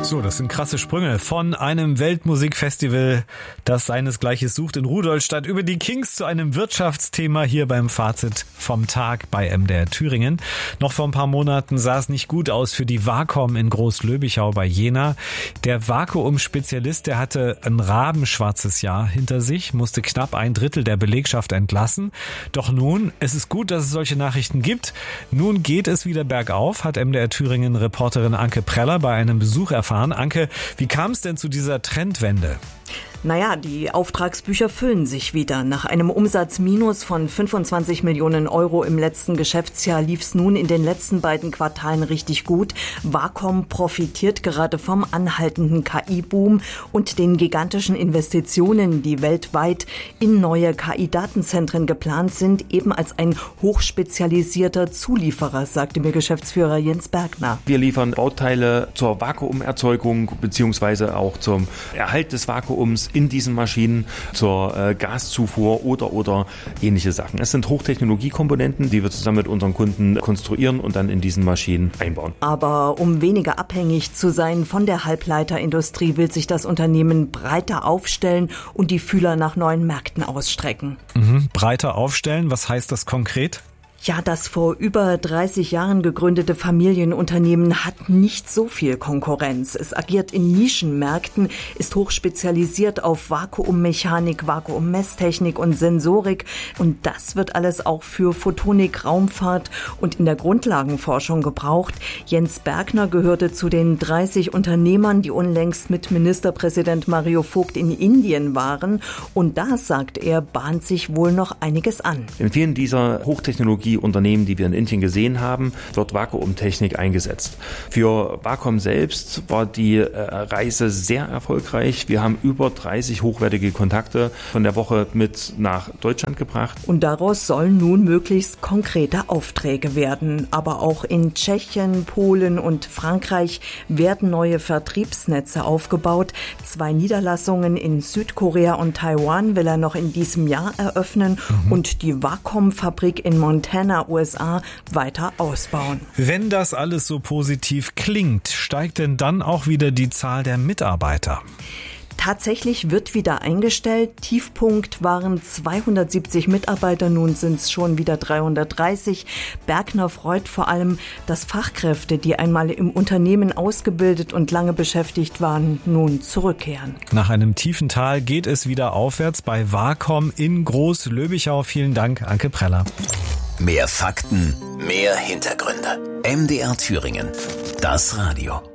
So, das sind krasse Sprünge von einem Weltmusikfestival, das seinesgleichen sucht in Rudolstadt, über die Kings zu einem Wirtschaftsthema hier beim Fazit vom Tag bei MDR Thüringen. Noch vor ein paar Monaten sah es nicht gut aus für die Wacom in Großlöbichau bei Jena. Der Vakuum-Spezialist, der hatte ein rabenschwarzes Jahr hinter sich, musste knapp 1/3 der Belegschaft entlassen. Doch nun, es ist gut, dass es solche Nachrichten gibt. Nun geht es wieder bergauf, hat MDR Thüringen Reporterin Anke Preller bei einem Besuch erfahren. Anke, wie kam es denn zu dieser Trendwende? Naja, die Auftragsbücher füllen sich wieder. Nach einem Umsatzminus von 25 Millionen Euro im letzten Geschäftsjahr lief es nun in den letzten beiden Quartalen richtig gut. Wacom profitiert gerade vom anhaltenden KI-Boom und den gigantischen Investitionen, die weltweit in neue KI-Datenzentren geplant sind, eben als ein hochspezialisierter Zulieferer, sagte mir Geschäftsführer Jens Bergner. Wir liefern Bauteile zur Vakuumerzeugung bzw. auch zum Erhalt des Vakuums in diesen Maschinen, zur Gaszufuhr oder ähnliche Sachen. Es sind Hochtechnologiekomponenten, die wir zusammen mit unseren Kunden konstruieren und dann in diesen Maschinen einbauen. Aber um weniger abhängig zu sein von der Halbleiterindustrie, will sich das Unternehmen breiter aufstellen und die Fühler nach neuen Märkten ausstrecken. Breiter aufstellen, was heißt das konkret? Ja, das vor über 30 Jahren gegründete Familienunternehmen hat nicht so viel Konkurrenz. Es agiert in Nischenmärkten, ist hochspezialisiert auf Vakuummechanik, Vakuummesstechnik und Sensorik. Und das wird alles auch für Photonik, Raumfahrt und in der Grundlagenforschung gebraucht. Jens Bergner gehörte zu den 30 Unternehmern, die unlängst mit Ministerpräsident Mario Vogt in Indien waren. Und da, sagt er, bahnt sich wohl noch einiges an. In vielen dieser Hochtechnologieunternehmen, die wir in Indien gesehen haben, wird Vakuumtechnik eingesetzt. Für Wacom selbst war die Reise sehr erfolgreich. Wir haben über 30 hochwertige Kontakte von der Woche mit nach Deutschland gebracht. Und daraus sollen nun möglichst konkrete Aufträge werden. Aber auch in Tschechien, Polen und Frankreich werden neue Vertriebsnetze aufgebaut. 2 Niederlassungen in Südkorea und Taiwan will er noch in diesem Jahr eröffnen und die Wacom-Fabrik in Montana, USA, weiter ausbauen. Wenn das alles so positiv klingt, steigt denn dann auch wieder die Zahl der Mitarbeiter? Tatsächlich wird wieder eingestellt. Tiefpunkt waren 270 Mitarbeiter, nun sind es schon wieder 330. Bergner freut vor allem, dass Fachkräfte, die einmal im Unternehmen ausgebildet und lange beschäftigt waren, nun zurückkehren. Nach einem tiefen Tal geht es wieder aufwärts bei Wacom in Großlöbichau. Vielen Dank, Anke Preller. Mehr Fakten, mehr Hintergründe. MDR Thüringen, das Radio.